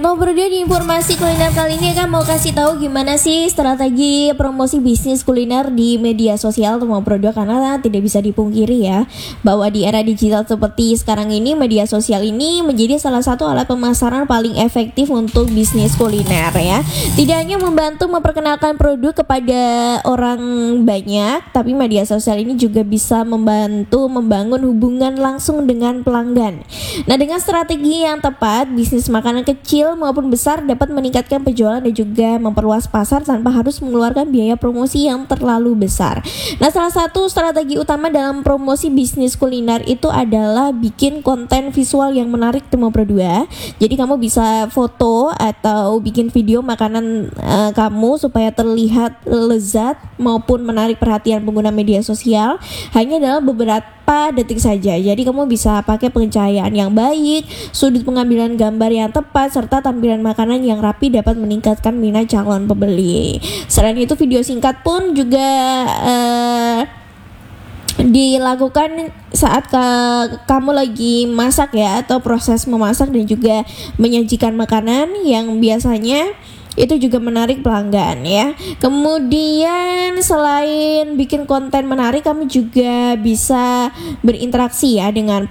Mau berdua di informasi kuliner kali ini kan mau kasih tahu gimana sih strategi promosi bisnis kuliner di media sosial Mau berdua, karena tidak bisa dipungkiri ya bahwa di era digital seperti sekarang ini media sosial ini menjadi salah satu alat pemasaran paling efektif untuk bisnis kuliner ya. Tidak hanya membantu memperkenalkan produk kepada orang banyak, tapi media sosial ini juga bisa membantu membangun hubungan langsung dengan pelanggan. Nah, dengan strategi yang tepat, bisnis makanan kecil maupun besar dapat meningkatkan penjualan dan juga memperluas pasar tanpa harus mengeluarkan biaya promosi yang terlalu besar. Nah, salah satu strategi utama dalam promosi bisnis kuliner itu adalah bikin konten visual yang menarik Mau berdua. Jadi kamu bisa foto atau bikin video makanan kamu supaya terlihat lezat maupun menarik perhatian pengguna media sosial hanya dalam beberapa detik saja. Jadi kamu bisa pakai pencahayaan yang baik, sudut pengambilan gambar yang tepat, serta tampilan makanan yang rapi dapat meningkatkan minat calon pembeli. Selain itu, video singkat pun juga dilakukan saat kamu lagi masak ya, atau proses memasak dan juga menyajikan makanan yang biasanya itu juga menarik pelanggan ya. Kemudian selain bikin konten menarik, kamu juga bisa berinteraksi ya dengan